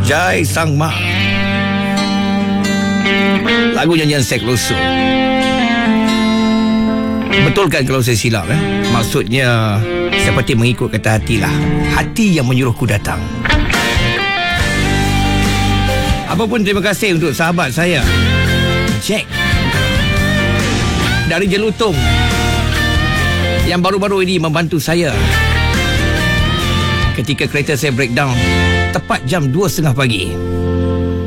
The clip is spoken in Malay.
Jai Sang Mak. Lagu nyanyian Sek Loso. Betul kan kalau saya silap Maksudnya seperti mengikut kata hatilah. Hati yang menyuruhku datang. Apapun terima kasih untuk sahabat saya Jack dari Jelutong yang baru-baru ini membantu saya ketika kereta saya breakdown tepat jam 2.30 pagi.